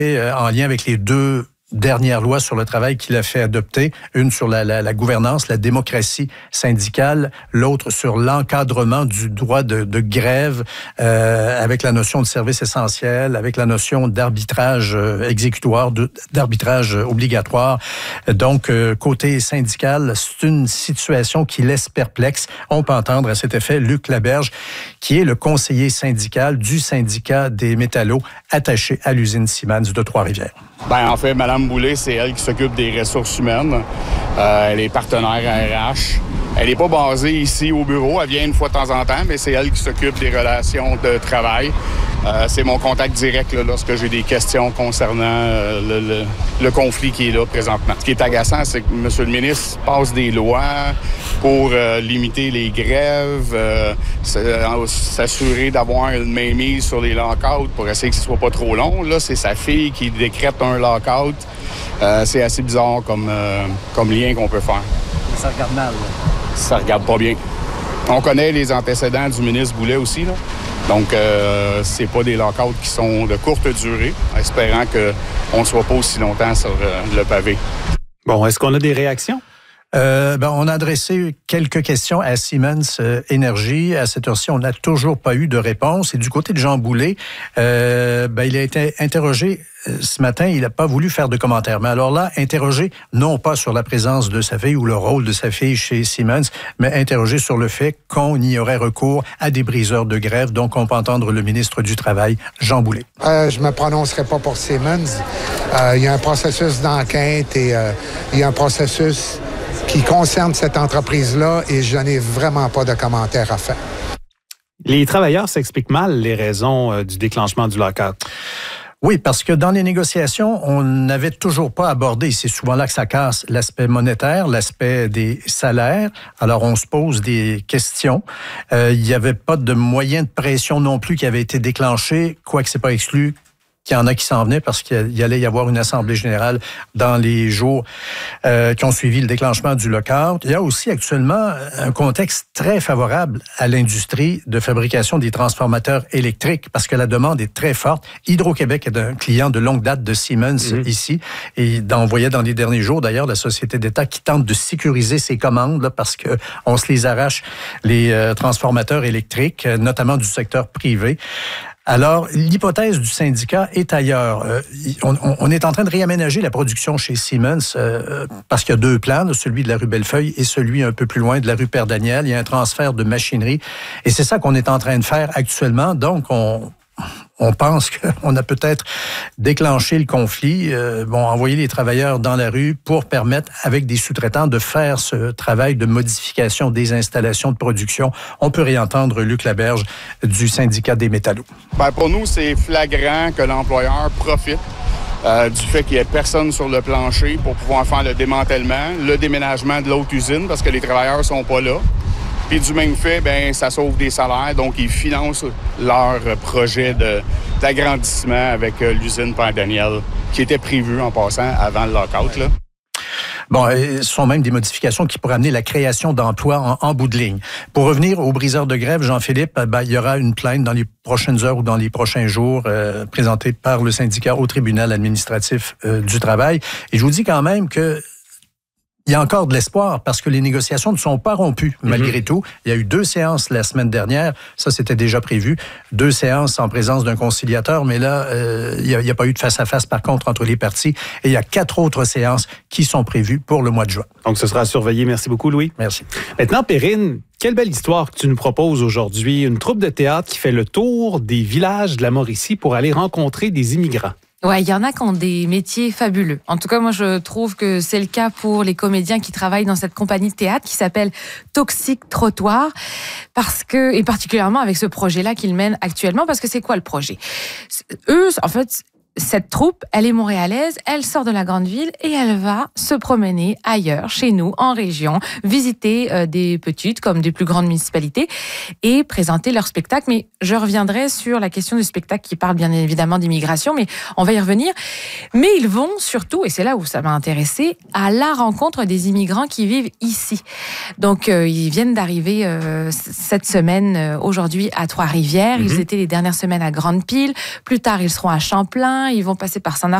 en lien avec les deux dernière loi sur le travail qu'il a fait adopter, une sur la gouvernance, la démocratie syndicale, l'autre sur l'encadrement du droit de grève, avec la notion de service essentiel, avec la notion d'arbitrage exécutoire, d'arbitrage obligatoire. Donc, côté syndical, c'est une situation qui laisse perplexe. On peut entendre à cet effet Luc Laberge, qui est le conseiller syndical du syndicat des métallos attaché à l'usine Siemens de Trois-Rivières. Bien, en fait, Mme Boulay, c'est elle qui s'occupe des ressources humaines. Elle est partenaire RH. Elle n'est pas basée ici au bureau. Elle vient une fois de temps en temps, mais c'est elle qui s'occupe des relations de travail. C'est mon contact direct là, lorsque j'ai des questions concernant le conflit qui est là présentement. Ce qui est agaçant, c'est que M. le ministre passe des lois pour limiter les grèves, s'assurer d'avoir une mainmise sur les lockouts pour essayer que ce soit pas trop long. Là, c'est sa fille qui décrète un lockout. C'est assez bizarre comme lien qu'on peut faire. Ça regarde mal, là. Ça regarde pas bien. On connaît les antécédents du ministre Boulet aussi, là. Donc, c'est pas des lockouts qui sont de courte durée, espérant qu'on ne soit pas aussi longtemps sur le pavé. Bon, est-ce qu'on a des réactions? On a adressé quelques questions à Siemens Énergie. À cette heure-ci, on n'a toujours pas eu de réponse. Et du côté de Jean Boulet, il a été interrogé ce matin. Il n'a pas voulu faire de commentaires. Mais alors là, interrogé non pas sur la présence de sa fille ou le rôle de sa fille chez Siemens, mais interrogé sur le fait qu'on y aurait recours à des briseurs de grève. Donc, on peut entendre le ministre du Travail, Jean Boulet. Je ne me prononcerai pas pour Siemens. Il y a un processus d'enquête et il y a un processus qui concerne cette entreprise-là et je n'ai vraiment pas de commentaires à faire. Les travailleurs s'expliquent mal les raisons du déclenchement du lockout. Oui, parce que dans les négociations, on n'avait toujours pas abordé, c'est souvent là que ça casse, l'aspect monétaire, l'aspect des salaires. Alors, on se pose des questions. Il n'y avait pas de moyen de pression non plus qui avait été déclenché, quoique c'est pas exclu qu'il y en a qui s'en venaient parce qu'il allait y avoir une assemblée générale dans les jours qui ont suivi le déclenchement du lockout. Il y a aussi actuellement un contexte très favorable à l'industrie de fabrication des transformateurs électriques parce que la demande est très forte. Hydro-Québec est un client de longue date de Siemens ici et on voyait dans les derniers jours d'ailleurs la société d'État qui tente de sécuriser ses commandes là, parce que on se les arrache les transformateurs électriques, notamment du secteur privé. Alors, l'hypothèse du syndicat est ailleurs. On est en train de réaménager la production chez Siemens parce qu'il y a deux plans, celui de la rue Bellefeuille et celui un peu plus loin de la rue Père-Daniel. Il y a un transfert de machinerie et c'est ça qu'on est en train de faire actuellement. Donc, on pense qu'on a peut-être déclenché le conflit, envoyer les travailleurs dans la rue pour permettre, avec des sous-traitants, de faire ce travail de modification des installations de production. On peut réentendre Luc Laberge du syndicat des métallos. Pour nous, c'est flagrant que l'employeur profite du fait qu'il n'y ait personne sur le plancher pour pouvoir faire le démantèlement, le déménagement de l'autre usine parce que les travailleurs ne sont pas là. Puis du même fait, ça sauve des salaires, donc ils financent leur projet d'agrandissement avec l'usine Père-Daniel, qui était prévu en passant avant le lockout, là. Bon, ce sont même des modifications qui pourraient amener la création d'emplois en bout de ligne. Pour revenir aux briseurs de grève, Jean-Philippe, il y aura une plainte dans les prochaines heures ou dans les prochains jours présentée par le syndicat au tribunal administratif du travail. Et je vous dis quand même que il y a encore de l'espoir parce que les négociations ne sont pas rompues malgré tout. Il y a eu 2 séances la semaine dernière. Ça, c'était déjà prévu. 2 séances en présence d'un conciliateur. Mais là, il n'y a pas eu de face-à-face, par contre, entre les parties. Et il y a 4 autres séances qui sont prévues pour le mois de juin. Donc, ce sera à surveiller. Merci beaucoup, Louis. Merci. Maintenant, Perrine, quelle belle histoire que tu nous proposes aujourd'hui. Une troupe de théâtre qui fait le tour des villages de la Mauricie pour aller rencontrer des immigrants. Ouais, il y en a qui ont des métiers fabuleux. En tout cas, moi, je trouve que c'est le cas pour les comédiens qui travaillent dans cette compagnie de théâtre qui s'appelle Toxic Trottoir, parce que, et particulièrement avec ce projet-là qu'ils mènent actuellement, parce que c'est quoi le projet? Eux, en fait, cette troupe, elle est montréalaise, elle sort de la grande ville et elle va se promener ailleurs, chez nous, en région, visiter des petites comme des plus grandes municipalités et présenter leur spectacle. Mais je reviendrai sur la question du spectacle qui parle bien évidemment d'immigration, mais on va y revenir. Mais ils vont surtout, et c'est là où ça m'a intéressée, à la rencontre des immigrants qui vivent ici. Donc, ils viennent d'arriver cette semaine, aujourd'hui, à Trois-Rivières. Ils étaient les dernières semaines à Grande-Pile. Plus tard, ils seront à Champlain, Saint-Martin, ils vont passer par Saint-Narcisse,